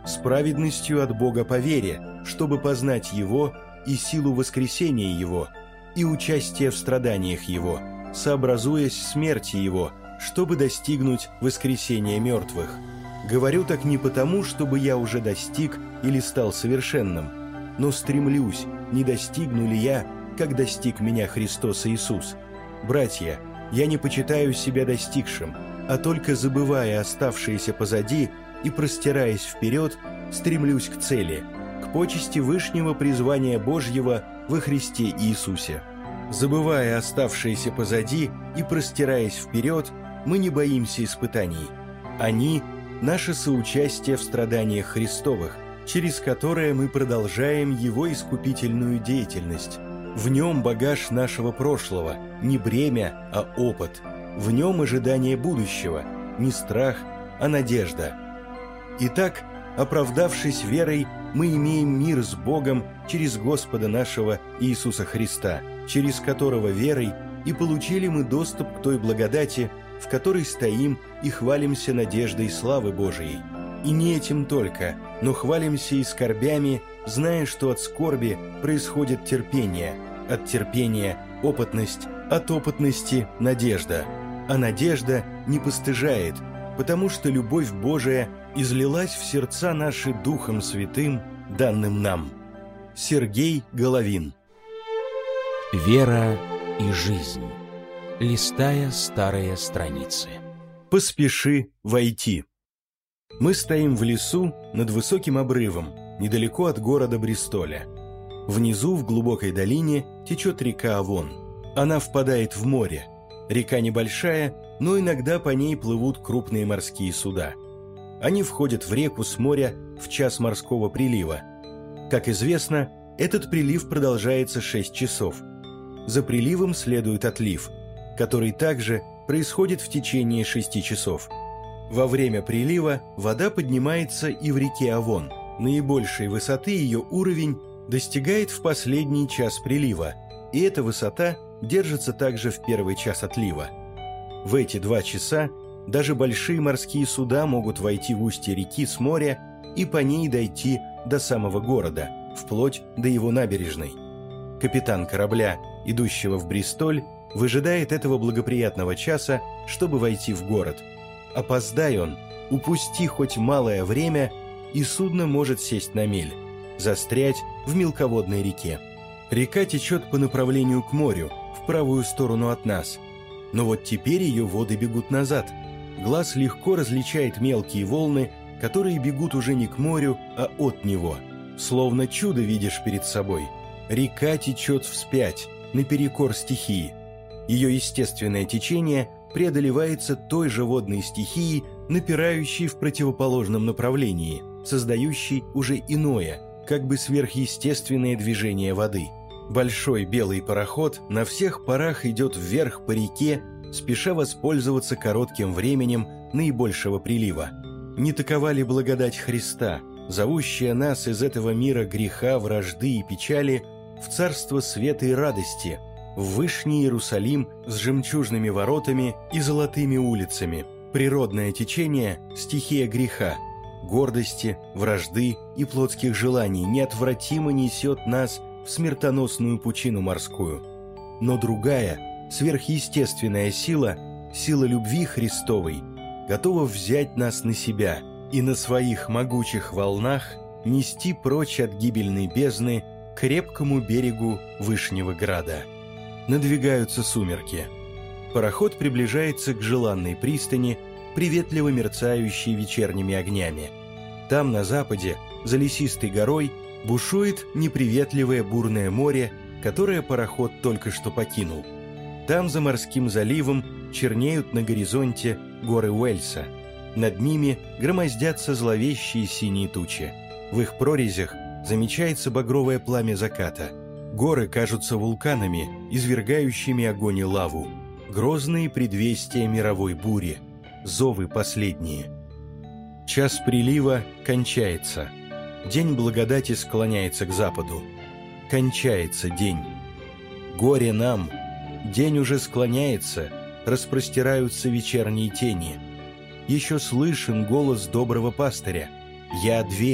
с праведностью от Бога по вере, чтобы познать Его и силу воскресения Его, и участие в страданиях Его, сообразуясь смерти Его, чтобы достигнуть воскресения мертвых. Говорю так не потому, чтобы я уже достиг или стал совершенным, но стремлюсь, не достигну ли я, как достиг меня Христос Иисус. Братья, я не почитаю себя достигшим, а только забывая оставшееся позади и простираясь вперед, стремлюсь к цели, к почести вышнего призвания Божьего во Христе Иисусе. Забывая оставшееся позади и простираясь вперед, мы не боимся испытаний. Они – наше соучастие в страданиях Христовых, через которое мы продолжаем Его искупительную деятельность. В нем багаж нашего прошлого, не бремя, а опыт. В нем ожидание будущего, не страх, а надежда. Итак, оправдавшись верой, мы имеем мир с Богом через Господа нашего Иисуса Христа, через которого верой и получили мы доступ к той благодати, в которой стоим и хвалимся надеждой славы Божией. И не этим только, но хвалимся и скорбями, зная, что от скорби происходит терпение, от терпения – опытность, от опытности – надежда. А надежда не постыжает, потому что любовь Божия излилась в сердца наши Духом Святым, данным нам. Сергей Головин. Вера и жизнь. Листая старые страницы. Поспеши войти. Мы стоим в лесу над высоким обрывом, недалеко от города Бристоля. Внизу, в глубокой долине, течет река Авон. Она впадает в море. Река небольшая, но иногда по ней плывут крупные морские суда. Они входят в реку с моря в час морского прилива. Как известно, этот прилив продолжается 6 часов. За приливом следует отлив, который также происходит в течение 6 часов. Во время прилива вода поднимается и в реке Авон. Наибольшей высоты ее уровень достигает в последний час прилива, и эта высота держится также в первый час отлива. В эти 2 часа даже большие морские суда могут войти в устье реки с моря и по ней дойти до самого города, вплоть до его набережной. Капитан корабля, идущего в Бристоль, выжидает этого благоприятного часа, чтобы войти в город. Опоздай он, упусти хоть малое время, и судно может сесть на мель, застрять в мелководной реке. Река течет по направлению к морю, в правую сторону от нас. Но вот теперь ее воды бегут назад. Глаз легко различает мелкие волны, которые бегут уже не к морю, а от него. Словно чудо видишь перед собой. Река течет вспять, наперекор стихии. Ее естественное течение преодолевается той же водной стихией, напирающей в противоположном направлении, создающей уже иное, как бы сверхъестественное движение воды. Большой белый пароход на всех парах идет вверх по реке, спеша воспользоваться коротким временем наибольшего прилива. Не такова ли благодать Христа, зовущая нас из этого мира греха, вражды и печали в царство света и радости, в Вышний Иерусалим с жемчужными воротами и золотыми улицами? Природное течение – стихия греха, гордости, вражды и плотских желаний неотвратимо несет нас в смертоносную пучину морскую. Но другая, сверхъестественная сила, сила любви Христовой, готова взять нас на себя и на своих могучих волнах нести прочь от гибельной бездны к крепкому берегу Вышнего Града. Надвигаются сумерки. Пароход приближается к желанной пристани, приветливо мерцающей вечерними огнями. Там, на западе, за лесистой горой, бушует неприветливое бурное море, которое пароход только что покинул. Там, за морским заливом, чернеют на горизонте горы Уэльса. Над ними громоздятся зловещие синие тучи. В их прорезях замечается багровое пламя заката. Горы кажутся вулканами, извергающими огонь и лаву. Грозные предвестия мировой бури. Зовы последние. Час прилива кончается. День благодати склоняется к западу. Кончается день. Горе нам! День уже склоняется, распростираются вечерние тени. Еще слышен голос доброго пастыря. «Я дверь».